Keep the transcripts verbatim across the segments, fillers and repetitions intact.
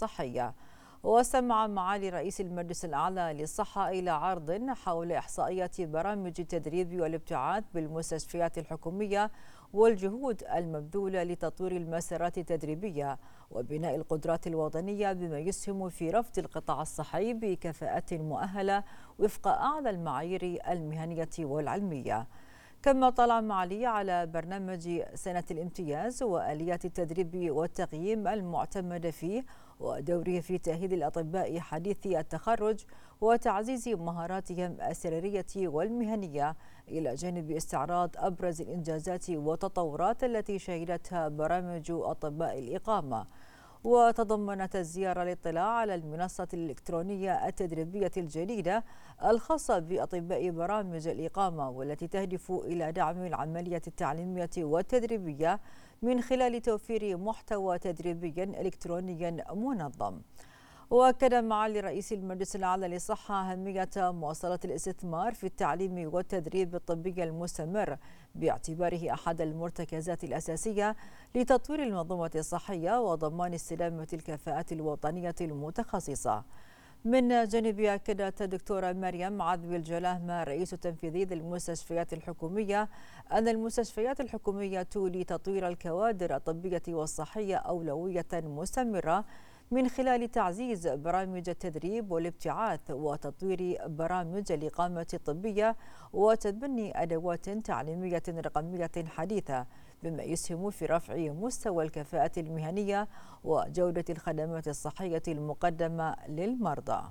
الصحية. واستمع معالي رئيس المجلس الأعلى للصحة إلى عرض حول إحصائيات برامج التدريب والابتعاث بالمستشفيات الحكومية والجهود المبذولة لتطوير المسارات التدريبية وبناء القدرات الوطنية بما يسهم في رفض القطاع الصحي بكفاءة مؤهلة وفق أعلى المعايير المهنية والعلمية. كما طلع معالي على برنامج سنة الامتياز وآليات التدريب والتقييم المعتمدة فيه ودوره في تأهيل الأطباء حديثي التخرج وتعزيز مهاراتهم السريرية والمهنية، إلى جانب استعراض أبرز الإنجازات والتطورات التي شهدتها برامج أطباء الإقامة. وتضمنت الزيارة الاطلاع على المنصة الإلكترونية التدريبية الجديدة الخاصة بأطباء برامج الإقامة، والتي تهدف إلى دعم العملية التعليمية والتدريبية من خلال توفير محتوى تدريبي إلكتروني منظم. وأكد معالي رئيس المجلس الأعلى للصحة أهمية مواصلة الاستثمار في التعليم والتدريب الطبي المستمر باعتباره أحد المرتكزات الأساسية لتطوير المنظومة الصحية وضمان استدامة الكفاءات الوطنية المتخصصة. من جانبها أكدت الدكتورة مريم عذب الجلاهمة رئيس التنفيذي للمستشفيات الحكومية أن المستشفيات الحكومية لتطوير الكوادر الطبية والصحية أولوية مستمرة من خلال تعزيز برامج التدريب والابتعاث وتطوير برامج الإقامة الطبية وتبني أدوات تعليمية رقمية حديثة بما يسهم في رفع مستوى الكفاءة المهنية وجودة الخدمات الصحية المقدمة للمرضى.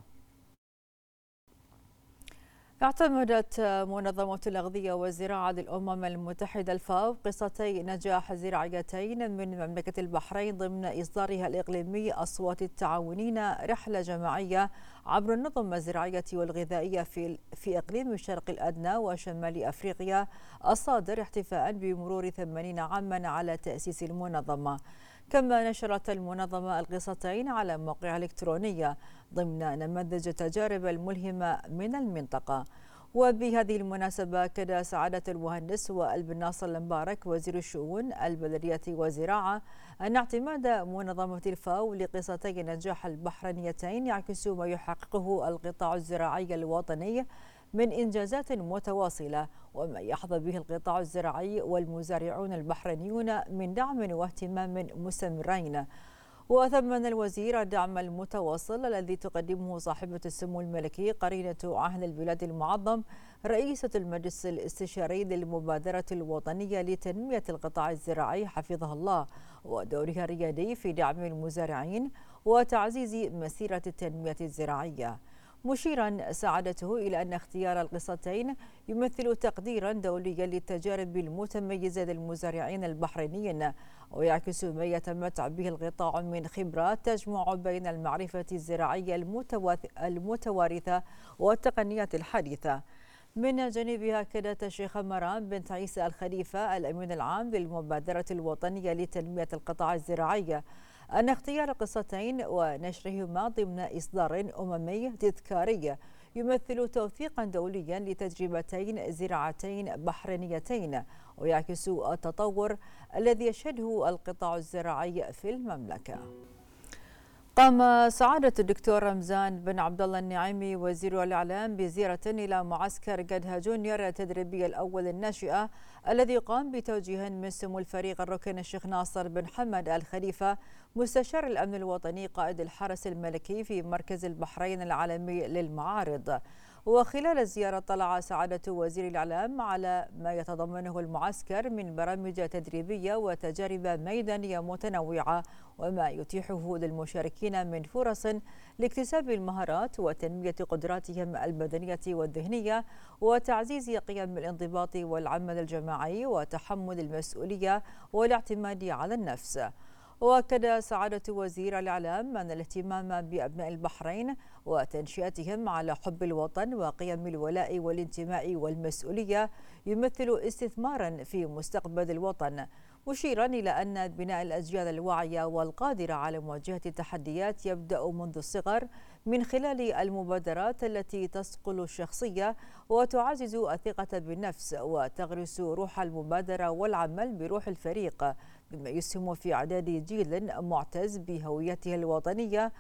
اعتمدت منظمة الأغذية والزراعة للأمم المتحدة الفاو قصتي نجاح زراعيتين من مملكة البحرين ضمن إصدارها الإقليمي أصوات التعاونين رحلة جماعية عبر النظم الزراعية والغذائية في في إقليم الشرق الأدنى وشمال أفريقيا، الصادر احتفاء بمرور ثمانين عاما على تأسيس المنظمة. كما نشرت المنظمة القصتين على موقعها الإلكتروني ضمن نماذج التجارب الملهمة من المنطقة. وبهذه المناسبة أكد سعادة المهندس وألب الناصر المبارك وزير الشؤون البلدية والزراعة أن اعتماد منظمة الفاو لقصتي نجاح البحرينيتين يعكس ما يحققه القطاع الزراعي الوطني من إنجازات متواصلة وما يحظى به القطاع الزراعي والمزارعون البحرينيون من دعم واهتمام مستمرين. وثمن الوزير الدعم المتواصل الذي تقدمه صاحبة السمو الملكي قرينة عهد البلاد المعظم رئيسة المجلس الاستشاري للمبادرة الوطنية لتنمية القطاع الزراعي حفظها الله، ودورها الريادي في دعم المزارعين وتعزيز مسيرة التنمية الزراعية، مشيرا سعادته إلى أن اختيار القصتين يمثل تقديرا دوليا للتجارب المتميزة للمزارعين البحرينيين ويعكس ما يتمتع به القطاع من خبرات تجمع بين المعرفة الزراعية المتوارثة والتقنيات الحديثة. من جانبها أكدت الشيخة مرام بنت عيسى الخليفة الأمين العام للمبادرة الوطنية لتنمية القطاع الزراعي أن اختيار قصتين ونشرهما ضمن إصدار أممي تذكاري يمثل توثيقا دوليا لتجربتين زراعتين بحرينيتين ويعكس التطور الذي يشهده القطاع الزراعي في المملكة. قام سعادة الدكتور رمزان بن عبد الله النعيمي وزير الإعلام بزيارة إلى معسكر قدها جونيور التدريبي الأول الناشئة الذي قام بتوجيه من سمو الفريق الركن الشيخ ناصر بن حمد الخليفة مستشار الأمن الوطني قائد الحرس الملكي في مركز البحرين العالمي للمعارض. وخلال الزيارة طلع سعادة وزير الإعلام على ما يتضمنه المعسكر من برامج تدريبية وتجارب ميدانية متنوعة وما يتيحه للمشاركين من فرص لاكتساب المهارات وتنمية قدراتهم البدنية والذهنية وتعزيز قيم الانضباط والعمل الجماعي وتحمل المسؤولية والاعتماد على النفس. وأكد سعادة وزير الإعلام أن الاهتمام بأبناء البحرين وتنشئتهم على حب الوطن وقيم الولاء والانتماء والمسؤولية يمثل استثمارا في مستقبل الوطن، مشيرا إلى أن بناء الأجيال الواعية والقادرة على مواجهة التحديات يبدأ منذ الصغر من خلال المبادرات التي تصقل الشخصية وتعزز الثقة بالنفس وتغرس روح المبادرة والعمل بروح الفريق، بما يسهم في إعداد جيل معتز بهويته الوطنية